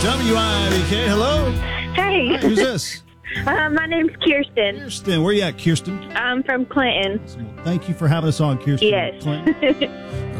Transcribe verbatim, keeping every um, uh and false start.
W I B K. Hello. Hey. Hi, who's this? Uh, my name's Kirsten. Kirsten. Where you at, Kirsten? I'm from Clinton. Thank you for having us on, Kirsten. Yes. Clinton.